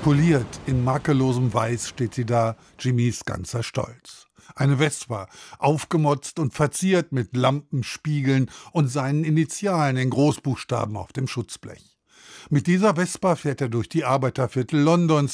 Poliert in makellosem Weiß steht sie da, Jimmys ganzer Stolz. Eine Vespa, aufgemotzt und verziert mit Lampenspiegeln und seinen Initialen in Großbuchstaben auf dem Schutzblech. Mit dieser Vespa fährt er durch die Arbeiterviertel Londons,